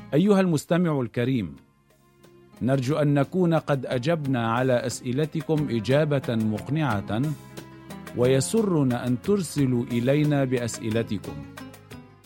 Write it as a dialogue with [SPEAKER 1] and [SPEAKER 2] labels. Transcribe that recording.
[SPEAKER 1] أيها المستمع الكريم، نرجو أن نكون قد أجبنا على أسئلتكم إجابة مقنعة، ويسرنا أن ترسلوا إلينا بأسئلتكم.